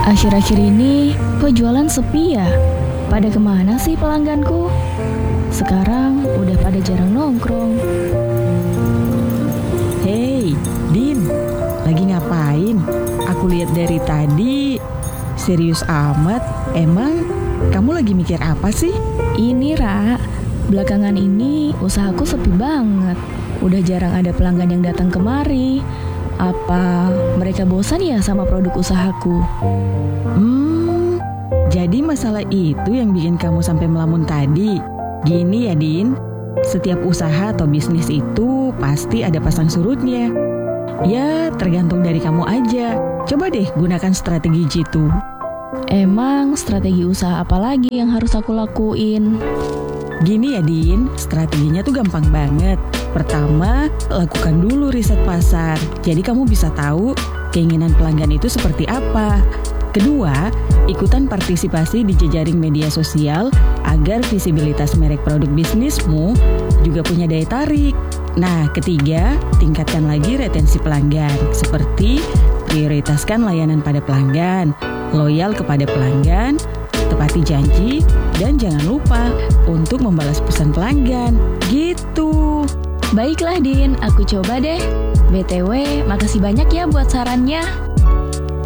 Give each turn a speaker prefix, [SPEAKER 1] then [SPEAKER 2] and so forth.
[SPEAKER 1] Akhir-akhir ini kok jualan sepi ya? Pada kemana sih pelangganku? Sekarang udah pada jarang nongkrong.
[SPEAKER 2] Hei, Din, lagi ngapain? Aku lihat dari tadi, serius amat. Emang kamu lagi mikir apa sih?
[SPEAKER 1] Ini Ra, belakangan ini usahaku sepi banget. Udah jarang ada pelanggan yang datang kemari. Apa mereka bosan ya sama produk usahaku?
[SPEAKER 2] Jadi masalah itu yang bikin kamu sampai melamun tadi. Gini ya, Din, setiap usaha atau bisnis itu pasti ada pasang surutnya. Ya, tergantung dari kamu aja. Coba deh gunakan strategi Jitu.
[SPEAKER 1] Emang strategi usaha apa lagi yang harus aku lakuin?
[SPEAKER 2] Gini ya, Din, strateginya tuh gampang banget. Pertama, lakukan dulu riset pasar. Jadi kamu bisa tahu keinginan pelanggan itu seperti apa. Kedua, ikutan partisipasi di jejaring media sosial agar visibilitas merek produk bisnismu juga punya daya tarik. Nah, ketiga, tingkatkan lagi retensi pelanggan, seperti prioritaskan layanan pada pelanggan, loyal kepada pelanggan, tepati janji, dan jangan lupa untuk membalas pesan pelanggan. Gitu.
[SPEAKER 1] Baiklah Din, aku coba deh. BTW, makasih banyak ya buat sarannya.